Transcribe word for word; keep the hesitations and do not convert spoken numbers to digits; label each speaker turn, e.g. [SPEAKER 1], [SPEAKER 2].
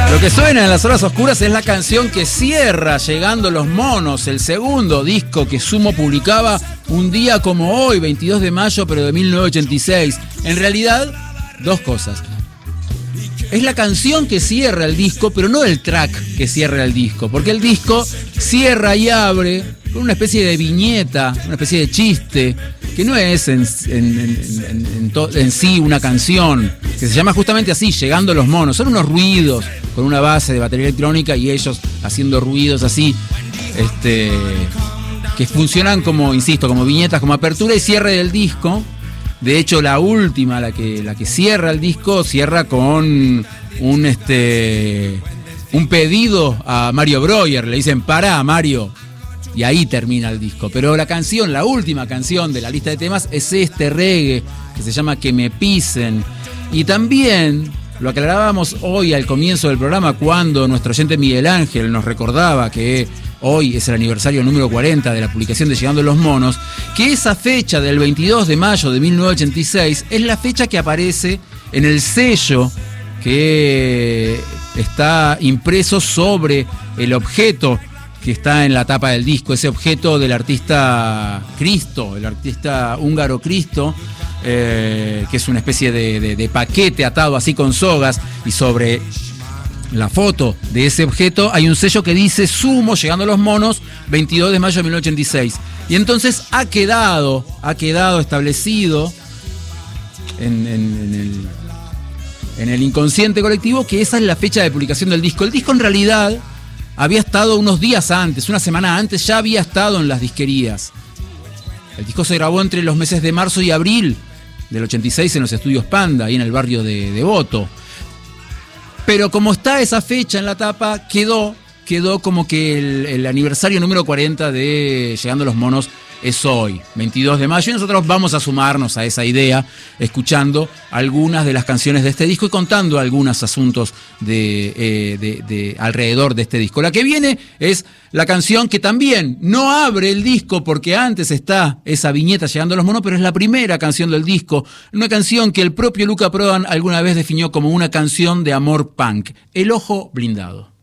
[SPEAKER 1] Lo que suena en las horas oscuras es la canción que cierra Llegando los Monos, el segundo disco que Sumo publicaba un día como hoy, veintidós de mayo, pero de mil novecientos ochenta y seis. En realidad, dos cosas. Es la canción que cierra el disco, pero no el track que cierra el disco, porque el disco cierra y abre con una especie de viñeta, una especie de chiste, que no es en, en, en, en, en, to, en sí una canción, que se llama justamente así, Llegando los Monos. Son unos ruidos con una base de batería electrónica y ellos haciendo ruidos así, este, que funcionan como, insisto, como viñetas, como apertura y cierre del disco. De hecho, la última, la que, la que cierra el disco, cierra con un, este, un pedido a Mario Breuer. Le dicen, pará, Mario. Y ahí termina el disco. Pero la canción, la última canción de la lista de temas es este reggae que se llama Que me pisen. Y también lo aclarábamos hoy al comienzo del programa cuando nuestro oyente Miguel Ángel nos recordaba que hoy es el aniversario número cuarenta de la publicación de Llegando los Monos, que esa fecha del veintidós de mayo de mil novecientos ochenta y seis es la fecha que aparece en el sello que está impreso sobre el objeto que está en la tapa del disco, ese objeto del artista Cristo, el artista húngaro Cristo, eh, que es una especie de, de, de paquete atado así con sogas, y sobre la foto de ese objeto hay un sello que dice Sumo, Llegando los Monos, veintidós de mayo de mil novecientos ochenta y seis. Y entonces ha quedado, ha quedado establecido en, en, en, el, en el inconsciente colectivo que esa es la fecha de publicación del disco. El disco en realidad había estado unos días antes, una semana antes, ya había estado en las disquerías. El disco se grabó entre los meses de marzo y abril del ochenta y seis en los estudios Panda, ahí en el barrio de Devoto. Pero como está esa fecha en la tapa, quedó, quedó como que el, el aniversario número cuarenta de Llegando los Monos es hoy, veintidós de mayo, y nosotros vamos a sumarnos a esa idea, escuchando algunas de las canciones de este disco y contando algunos asuntos de, eh, de, de alrededor de este disco. La que viene es la canción que también no abre el disco, porque antes está esa viñeta Llegando los Monos, pero es la primera canción del disco, una canción que el propio Luca Prodan alguna vez definió como una canción de amor punk, El Ojo Blindado.